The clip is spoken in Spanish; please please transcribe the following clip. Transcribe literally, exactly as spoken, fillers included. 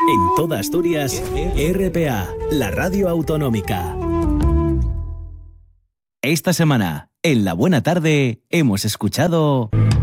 En toda Asturias, R P A, la radio autonómica. Esta semana, en La Buena Tarde, hemos escuchado